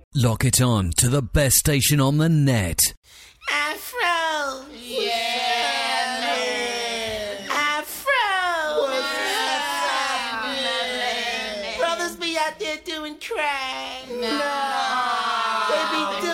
Lock it on to the best station on the net. Afro! Yeah, man. Afro! What's happening? Brothers be out there doing crack. No. They be